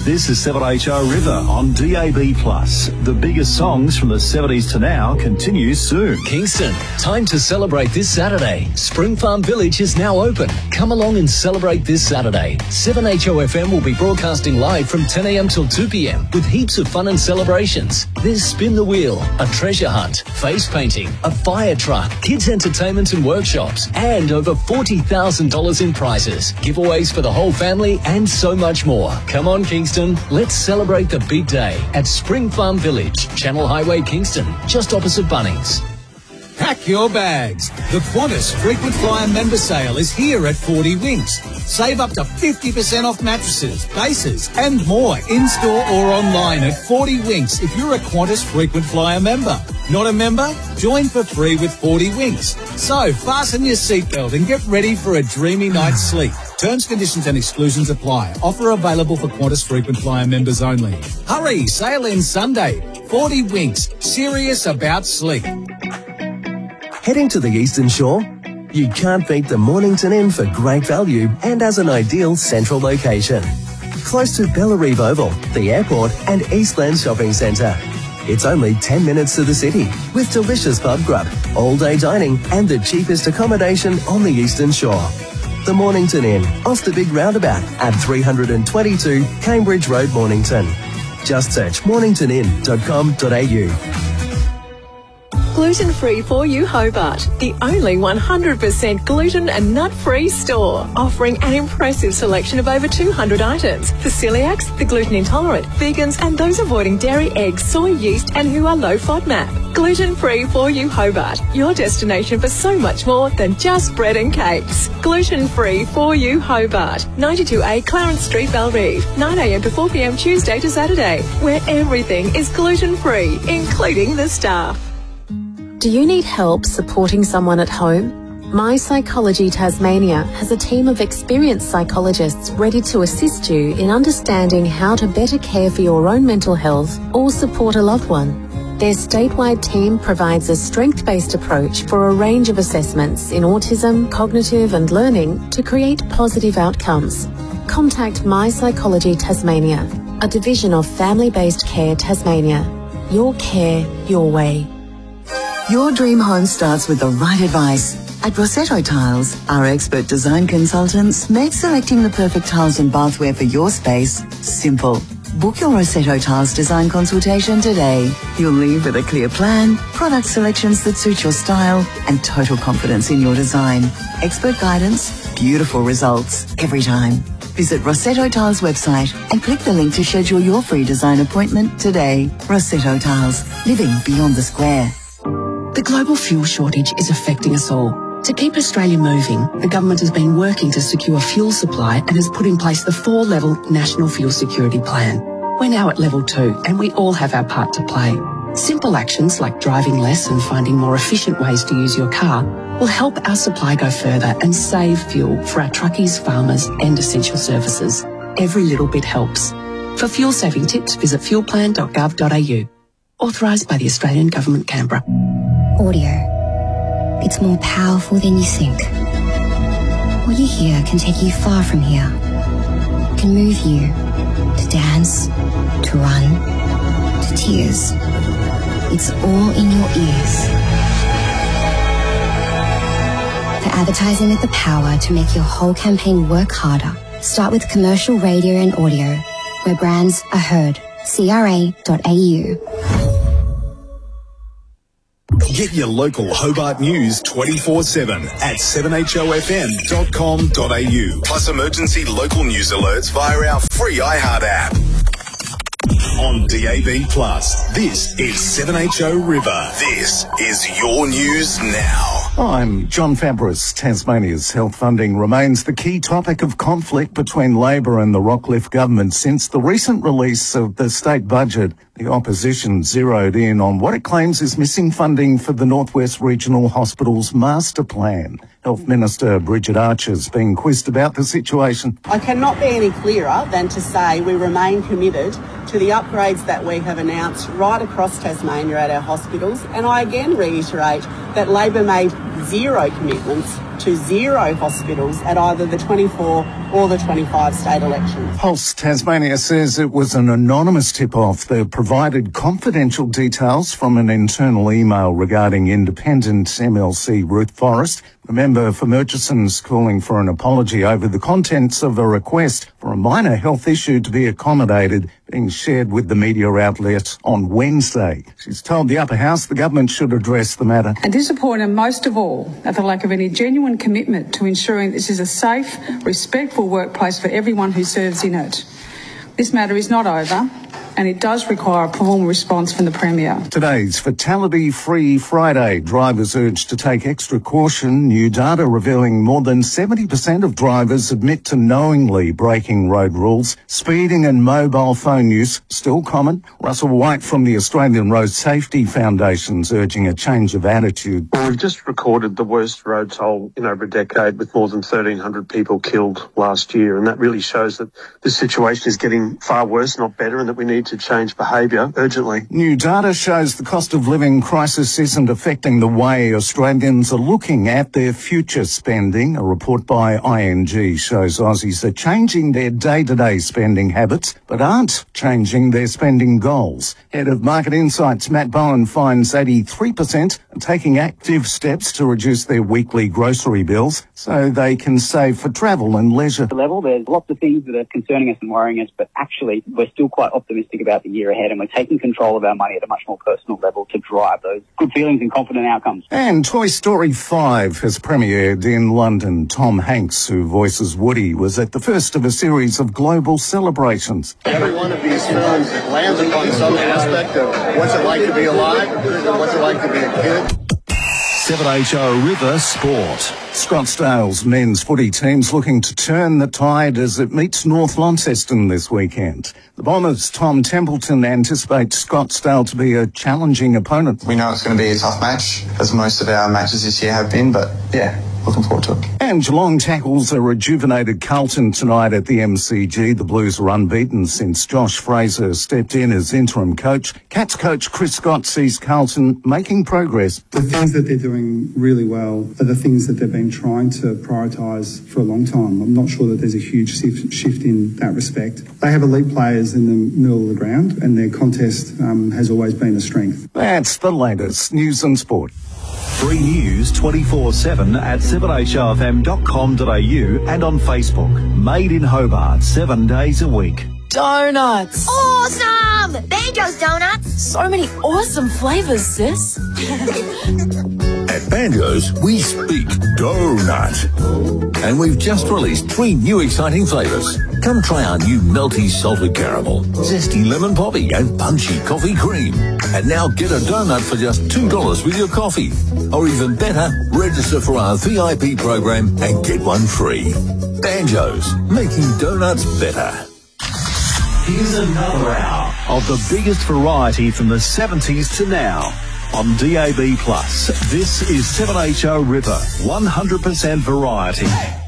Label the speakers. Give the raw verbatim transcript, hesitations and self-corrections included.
Speaker 1: This is seven H O River on D A B plus. The biggest songs from the seventies to now continues soon.
Speaker 2: Kingston, time to celebrate this Saturday. Spring Farm Village is now open. Come along and celebrate this Saturday. seven H O F M will be broadcasting live from ten a m till two p m with heaps of fun and celebrations. There's Spin the Wheel, a treasure hunt, face painting, a fire truck, kids entertainment and workshops, and over forty thousand dollars in prizes, giveaways for the whole family, and so much more. Come on, Kingston, let's celebrate the big day at Spring Farm Village, Channel Highway, Kingston, just opposite Bunnings.
Speaker 3: Pack your bags. The Qantas Frequent Flyer member sale is here at forty Winks. Save up to fifty percent off mattresses, bases and more in-store or online at forty Winks if you're a Qantas Frequent Flyer member. Not a member? Join for free with forty Winks. So fasten your seatbelt and get ready for a dreamy night's sleep. Terms, conditions and exclusions apply. Offer available for Qantas Frequent Flyer members only. Hurry, sale ends Sunday. forty Winks, serious about sleep.
Speaker 4: Heading to the Eastern Shore? You can't beat the Mornington Inn for great value and as an ideal central location. Close to Bellarive Oval, the airport and Eastland Shopping Centre. It's only ten minutes to the city with delicious pub grub, all-day dining and the cheapest accommodation on the Eastern Shore. The Mornington Inn, off the big roundabout at three twenty-two Cambridge Road, Mornington. Just search mornington inn dot com dot a u.
Speaker 5: Gluten-free for you Hobart, the only one hundred percent gluten and nut-free store, offering an impressive selection of over two hundred items for celiacs, the gluten intolerant, vegans and those avoiding dairy, eggs, soy, yeast and who are low FODMAP. Gluten-free for you Hobart, your destination for so much more than just bread and cakes. Gluten-free for you Hobart, ninety-two A Clarence Street, Bellarive, nine a m to four p m Tuesday to Saturday, where everything is gluten-free, including the staff.
Speaker 6: Do you need help supporting someone at home? My Psychology Tasmania has a team of experienced psychologists ready to assist you in understanding how to better care for your own mental health or support a loved one. Their statewide team provides a strength-based approach for a range of assessments in autism, cognitive and learning to create positive outcomes. Contact My Psychology Tasmania, a division of Family-Based Care Tasmania. Your care, your way.
Speaker 7: Your dream home starts with the right advice. At Rossetto Tiles, our expert design consultants make selecting the perfect tiles and bathware for your space simple. Book your Rossetto Tiles design consultation today. You'll leave with a clear plan, product selections that suit your style, and total confidence in your design. Expert guidance, beautiful results every time. Visit Rossetto Tiles website and click the link to schedule your free design appointment today. Rossetto Tiles, living beyond the square.
Speaker 8: The global fuel shortage is affecting us all. To keep Australia moving, the government has been working to secure fuel supply and has put in place the four-level National Fuel Security Plan. We're now at level two and we all have our part to play. Simple actions like driving less and finding more efficient ways to use your car will help our supply go further and save fuel for our truckies, farmers and essential services. Every little bit helps. For fuel saving tips, visit fuel plan dot gov dot a u. Authorised by the Australian Government, Canberra.
Speaker 9: Audio. It's more powerful than you think. What you hear can take you far from here. Can move you to dance, to run, to tears. It's all in your ears. For advertising with the power to make your whole campaign work harder, start with commercial radio and audio, where brands are heard. C R A dot A U.
Speaker 10: Get your local Hobart news twenty-four seven at seven h o f m dot com dot a u. Plus emergency local news alerts via our free iHeart app. On D A B plus, this is seven H O River. This is your news now.
Speaker 11: I'm John Fabris. Tasmania's health funding remains the key topic of conflict between Labor and the Rockcliffe government since the recent release of the state budget. The opposition zeroed in on what it claims is missing funding for the Northwest Regional Hospital's master plan. Health Minister Bridget Archer's being quizzed about the situation.
Speaker 12: I cannot be any clearer than to say we remain committed to the upgrades that we have announced right across Tasmania at our hospitals, and I again reiterate that Labor made zero commitments to zero hospitals at either the twenty-four or the twenty-five state elections.
Speaker 11: Pulse Tasmania says it was an anonymous tip-off that provided confidential details from an internal email regarding independent M L C Ruth Forrest. Remember, for Murchison's calling for an apology over the contents of a request for a minor health issue to be accommodated being shared with the media outlet on Wednesday. She's told the upper house the government should address the matter.
Speaker 13: And disappointed most of all at the lack of any genuine commitment to ensuring this is a safe, respectful workplace for everyone who serves in it. This matter is not over, and it does require a formal response from the Premier.
Speaker 11: Today's Fatality-Free Friday. Drivers urged to take extra caution. New data revealing more than seventy percent of drivers admit to knowingly breaking road rules. Speeding and mobile phone use still common. Russell White from the Australian Road Safety Foundation's urging a change of attitude.
Speaker 14: Well, we've just recorded the worst road toll in over a decade with more than thirteen hundred people killed last year, and that really shows that the situation is getting far worse, not better, and that we need to change behaviour urgently.
Speaker 11: New data shows the cost of living crisis isn't affecting the way Australians are looking at their future spending. A report by I N G shows Aussies are changing their day-to-day spending habits, but aren't changing their spending goals. Head of Market Insights Matt Bowen finds eighty-three percent are taking active steps to reduce their weekly grocery bills so they can save for travel and leisure.
Speaker 15: Level, there's lots of things that are concerning us and worrying us, but actually we're still quite optimistic about the year ahead, and we're taking control of our money at a much more personal level to drive those good feelings and confident outcomes.
Speaker 11: And Toy Story five has premiered in London. Tom Hanks, who voices Woody, was at the first of a series of global celebrations.
Speaker 16: Every one of these films lands upon some aspect of what's it like to be alive and what's it like to be a kid.
Speaker 1: seven H O River Sport.
Speaker 11: Scottsdale's men's footy team's looking to turn the tide as it meets North Launceston this weekend. The Bombers' Tom Templeton anticipates Scottsdale to be a challenging opponent.
Speaker 17: We know it's going to be a tough match, as most of our matches this year have been, but yeah, looking forward to it.
Speaker 11: And Geelong tackles a rejuvenated Carlton tonight at the M C G. The Blues are unbeaten since Josh Fraser stepped in as interim coach. Cats coach Chris Scott sees Carlton making progress.
Speaker 18: The things that they're doing really well are the things that they've been trying to prioritise for a long time. I'm not sure that there's a huge shift in that respect. They have elite players in the middle of the ground, and their contest um, has always been a strength.
Speaker 11: That's the latest news and sport.
Speaker 1: Free news twenty-four seven at seven H O F M dot com dot A U and on Facebook. Made in Hobart, seven days a week.
Speaker 19: Donuts!
Speaker 20: Awesome! Banjo's Donuts!
Speaker 19: So many awesome flavours, sis.
Speaker 21: At Banjo's, we speak donut. And we've just released three new exciting flavours. Come try our new melty salted caramel, zesty lemon poppy and punchy coffee cream. And now get a donut for just two dollars with your coffee. Or even better, register for our V I P program and get one free. Banjo's, making donuts better.
Speaker 1: Here's another hour of the biggest variety from the seventies to now. On D A B plus, this is seven H O River, one hundred percent variety.